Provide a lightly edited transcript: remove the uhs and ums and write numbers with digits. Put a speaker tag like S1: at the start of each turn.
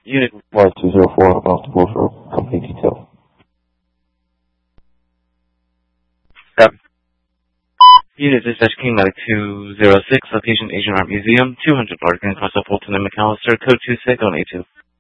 S1: Unit
S2: Y204, multiple for company detail.
S1: Yep. Unit Dispatch King Medic 206, location Asian Art Museum, 200 Larkin, Cross Fulton and McAllister, code 26182.